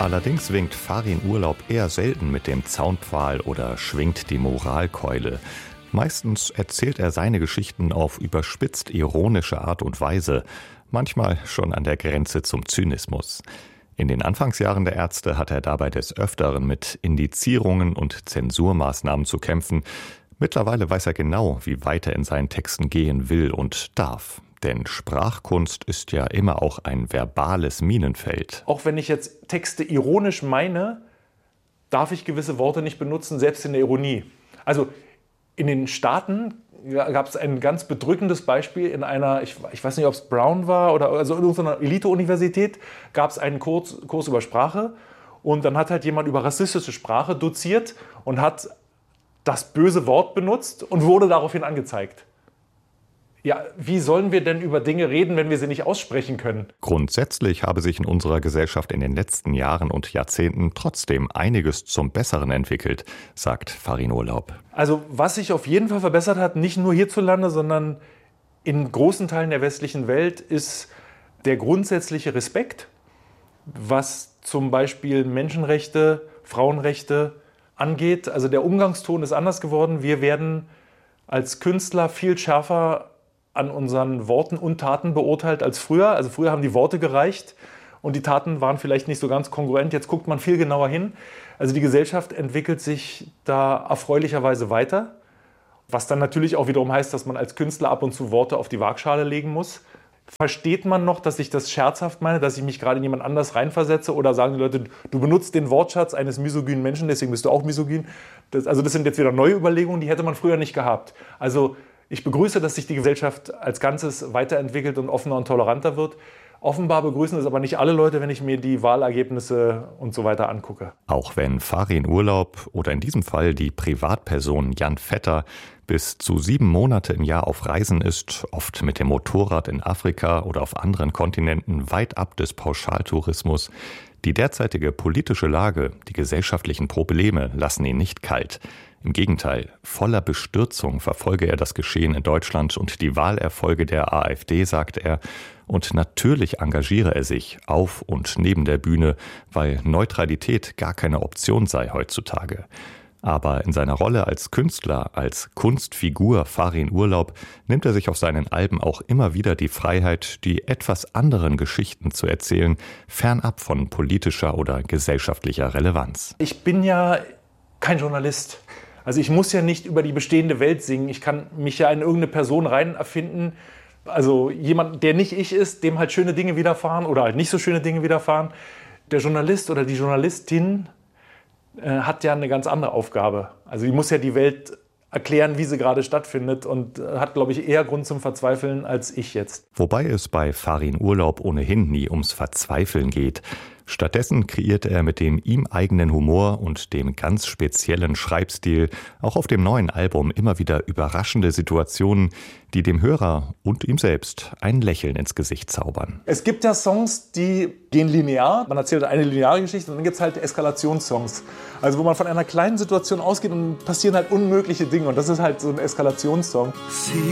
Allerdings winkt Farin Urlaub eher selten mit dem Zaunpfahl oder schwingt die Moralkeule. Meistens erzählt er seine Geschichten auf überspitzt ironische Art und Weise, manchmal schon an der Grenze zum Zynismus. In den Anfangsjahren der Ärzte hat er dabei des Öfteren mit Indizierungen und Zensurmaßnahmen zu kämpfen. Mittlerweile weiß er genau, wie weit er in seinen Texten gehen will und darf. Denn Sprachkunst ist ja immer auch ein verbales Minenfeld. Auch wenn ich jetzt Texte ironisch meine, darf ich gewisse Worte nicht benutzen, selbst in der Ironie. Also in den Staaten gab es ein ganz bedrückendes Beispiel in einer, ich weiß nicht, ob es Brown war oder also in irgendeiner Elite-Universität, gab es einen Kurs über Sprache und dann hat halt jemand über rassistische Sprache doziert und hat das böse Wort benutzt und wurde daraufhin angezeigt. Ja, wie sollen wir denn über Dinge reden, wenn wir sie nicht aussprechen können? Grundsätzlich habe sich in unserer Gesellschaft in den letzten Jahren und Jahrzehnten trotzdem einiges zum Besseren entwickelt, sagt Farin Urlaub. Also was sich auf jeden Fall verbessert hat, nicht nur hierzulande, sondern in großen Teilen der westlichen Welt, ist der grundsätzliche Respekt, was zum Beispiel Menschenrechte, Frauenrechte angeht. Also der Umgangston ist anders geworden. Wir werden als Künstler viel schärfer an unseren Worten und Taten beurteilt als früher. Also früher haben die Worte gereicht und die Taten waren vielleicht nicht so ganz kongruent. Jetzt guckt man viel genauer hin. Also die Gesellschaft entwickelt sich da erfreulicherweise weiter, was dann natürlich auch wiederum heißt, dass man als Künstler ab und zu Worte auf die Waagschale legen muss. Versteht man noch, dass ich das scherzhaft meine, dass ich mich gerade in jemand anders reinversetze, oder sagen die Leute, du benutzt den Wortschatz eines misogynen Menschen, deswegen bist du auch misogyn? Das sind jetzt wieder neue Überlegungen, die hätte man früher nicht gehabt. Also ich begrüße, dass sich die Gesellschaft als Ganzes weiterentwickelt und offener und toleranter wird. Offenbar begrüßen es aber nicht alle Leute, wenn ich mir die Wahlergebnisse und so weiter angucke. Auch wenn Farin Urlaub oder in diesem Fall die Privatperson Jan Vetter bis zu 7 Monate im Jahr auf Reisen ist, oft mit dem Motorrad in Afrika oder auf anderen Kontinenten, weit ab des Pauschaltourismus. Die derzeitige politische Lage, die gesellschaftlichen Probleme lassen ihn nicht kalt. Im Gegenteil, voller Bestürzung verfolge er das Geschehen in Deutschland und die Wahlerfolge der AfD, sagt er. Und natürlich engagiere er sich auf und neben der Bühne, weil Neutralität gar keine Option sei heutzutage. Aber in seiner Rolle als Künstler, als Kunstfigur Farin Urlaub, nimmt er sich auf seinen Alben auch immer wieder die Freiheit, die etwas anderen Geschichten zu erzählen, fernab von politischer oder gesellschaftlicher Relevanz. Ich bin ja kein Journalist. Also ich muss ja nicht über die bestehende Welt singen. Ich kann mich ja in irgendeine Person rein erfinden. Also jemand, der nicht ich ist, dem halt schöne Dinge widerfahren oder halt nicht so schöne Dinge widerfahren. Der Journalist oder die Journalistin hat ja eine ganz andere Aufgabe. Also die muss ja die Welt erklären, wie sie gerade stattfindet, und hat, glaube ich, eher Grund zum Verzweifeln als ich jetzt. Wobei es bei Farin Urlaub ohnehin nie ums Verzweifeln geht. Stattdessen kreiert er mit dem ihm eigenen Humor und dem ganz speziellen Schreibstil auch auf dem neuen Album immer wieder überraschende Situationen, die dem Hörer und ihm selbst ein Lächeln ins Gesicht zaubern. Es gibt ja Songs, die gehen linear. Man erzählt eine lineare Geschichte, und dann gibt es halt Eskalationssongs. Also wo man von einer kleinen Situation ausgeht und passieren halt unmögliche Dinge. Und das ist halt so ein Eskalationssong.